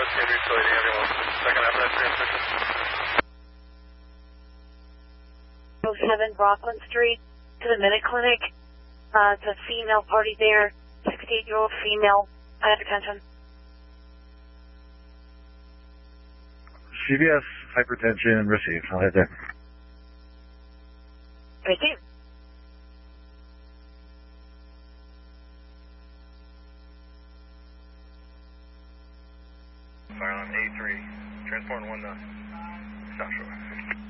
St. Utility ambulance. Second ambulance transmission. 07 Rockland Street to the Minute Clinic. It's a female party there, 68-year-old female, hypertension. CVS, hypertension, receive. I'll head there. Receive. Fire on A3, transport 1 to South Shore.